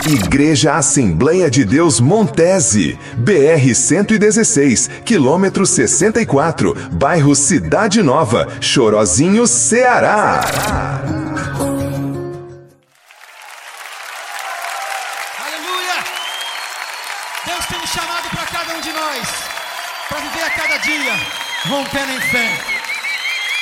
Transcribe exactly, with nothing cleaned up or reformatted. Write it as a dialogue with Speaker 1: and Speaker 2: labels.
Speaker 1: Igreja Assembleia de Deus Montese, B R cento e dezesseis, quilômetro sessenta e quatro, bairro Cidade Nova, Chorozinho, Ceará.
Speaker 2: Aleluia! Deus tem um chamado para cada um de nós, para viver a cada dia, rompendo em fé.